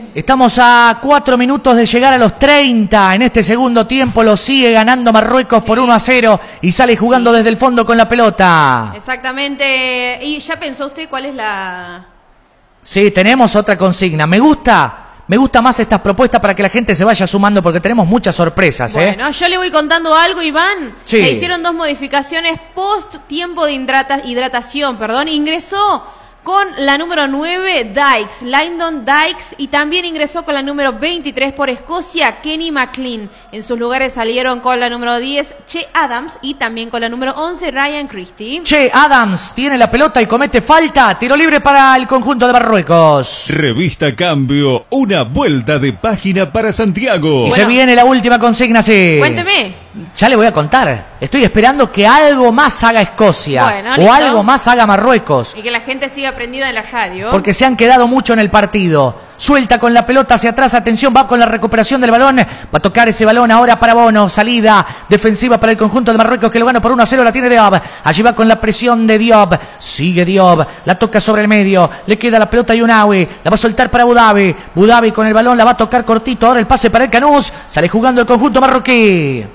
Estamos a 4 minutos de llegar a los 30. En este segundo tiempo lo sigue ganando Marruecos por 1-0 y sale jugando desde el fondo con la pelota. Exactamente. ¿Y ya pensó usted cuál es la...? Sí, tenemos otra consigna. Me gusta más estas propuestas para que la gente se vaya sumando porque tenemos muchas sorpresas. Bueno, yo le voy contando algo, Iván. Sí. Se hicieron 2 modificaciones post tiempo de hidratación. Ingresó con la número 9, Dykes, Lyndon Dykes, y también ingresó con la número 23 por Escocia, Kenny McLean. En sus lugares salieron con la número 10, Che Adams, y también con la número 11, Ryan Christie. Che Adams tiene la pelota y comete falta. Tiro libre para el conjunto de Marruecos. Revista Cambio, una vuelta de página para Santiago. Y se viene la última consigna, sí. Cuénteme. Ya le voy a contar. Estoy esperando que algo más haga Escocia. Bueno, o listo. Algo más haga Marruecos. Y que la gente siga prendida en la radio. Porque se han quedado mucho en el partido. Suelta con la pelota hacia atrás, atención, va con la recuperación del balón, va a tocar ese balón ahora para Bono, salida defensiva para el conjunto de Marruecos que lo gana por 1-0, la tiene Diop, allí va con la presión de Diop, sigue Diop, la toca sobre el medio, le queda la pelota a Younawi, la va a soltar para Boudabi, Boudabi con el balón, la va a tocar cortito, ahora el pase para el Canús, sale jugando el conjunto marroquí.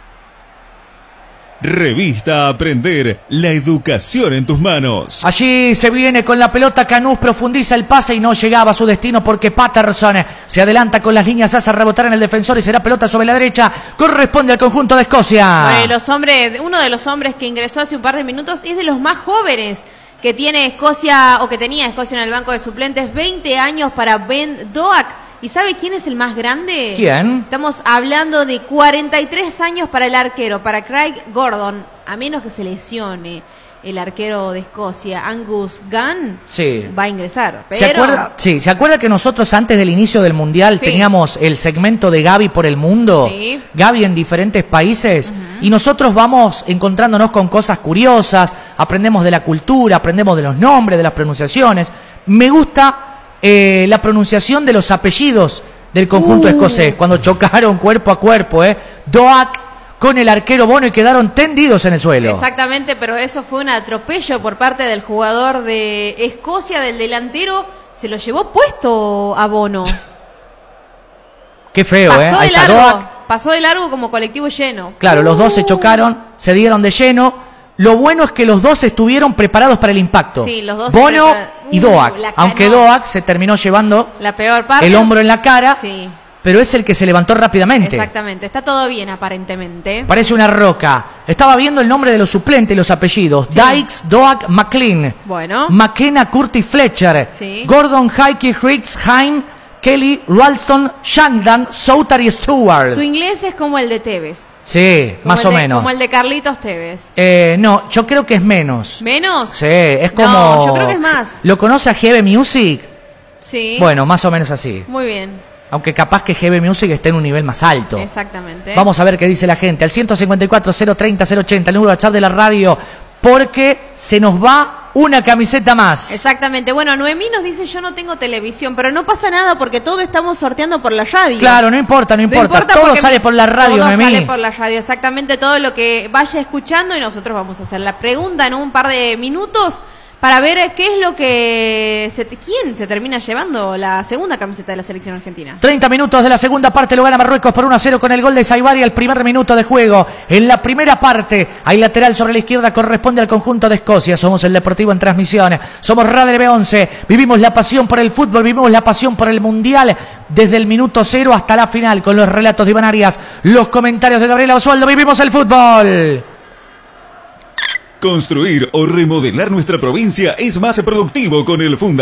Revista Aprender, la educación en tus manos. Allí se viene con la pelota, Canús profundiza el pase y no llegaba a su destino porque Patterson se adelanta con las líneas, hace rebotar en el defensor y será pelota sobre la derecha, corresponde al conjunto de Escocia. Uno de los hombres que ingresó hace un par de minutos es de los más jóvenes que tiene Escocia, o que tenía Escocia en el banco de suplentes, 20 años para Ben Doak. ¿Y sabe quién es el más grande? ¿Quién? Estamos hablando de 43 años para el arquero, para Craig Gordon, a menos que se lesione el arquero de Escocia, Angus Gunn, sí, va a ingresar. Pero... ¿Se acuerda que nosotros antes del inicio del Mundial teníamos el segmento de Gaby por el mundo? Sí. Gaby en diferentes países. Y nosotros vamos encontrándonos con cosas curiosas, aprendemos de la cultura, aprendemos de los nombres, de las pronunciaciones. Me gusta la pronunciación de los apellidos del conjunto escocés, cuando chocaron cuerpo a cuerpo, Doak con el arquero Bono y quedaron tendidos en el suelo. Exactamente, pero eso fue un atropello por parte del jugador de Escocia, del delantero, se lo llevó puesto a Bono. Qué feo, Pasó de largo como colectivo lleno. Claro, los dos se chocaron, se dieron de lleno. Lo bueno es que los dos estuvieron preparados para el impacto. Sí, los dos. Bono y Doak. Aunque Doak se terminó llevando la peor parte, el hombro en la cara, sí, pero es el que se levantó rápidamente. Exactamente, está todo bien aparentemente. Parece una roca. Estaba viendo el nombre de los suplentes, los apellidos. Sí. Dykes, Doak, McLean. Bueno. McKenna, Curtis, Fletcher. Sí. Gordon, Heike, Hicks, Haim, Kelly, Ralston, Shangdan, Soutar y Stewart. Su inglés es como el de Tevez. Sí, más o menos. Como el de Carlitos Tevez. No, yo creo que es menos. ¿Menos? Sí, es como... No, yo creo que es más. ¿Lo conoce a GB Music? Sí. Bueno, más o menos así. Muy bien. Aunque capaz que GB Music esté en un nivel más alto. Exactamente. Vamos a ver qué dice la gente. Al 154-030-080, el número de WhatsApp de la radio, porque se nos va una camiseta más. Exactamente. Bueno, Noemí nos dice, yo no tengo televisión, pero no pasa nada porque todo estamos sorteando por la radio. Claro, no importa. Todo sale por la radio, Noemí. Todo sale por la radio, exactamente, todo lo que vaya escuchando, y nosotros vamos a hacer la pregunta en un par de minutos para ver qué es lo que... ¿Quién se termina llevando la segunda camiseta de la selección argentina? 30 minutos de la segunda parte, lo gana Marruecos por 1-0 con el gol de Saibari al primer minuto de juego. En la primera parte, hay lateral sobre la izquierda, corresponde al conjunto de Escocia. Somos el Deportivo en transmisión, somos Radio B11, vivimos la pasión por el fútbol, vivimos la pasión por el Mundial, desde el minuto 0 hasta la final, con los relatos de Iván Arias, los comentarios de Gabriela Osvaldo, vivimos el fútbol. Construir o remodelar nuestra provincia es más productivo con el Fundamental.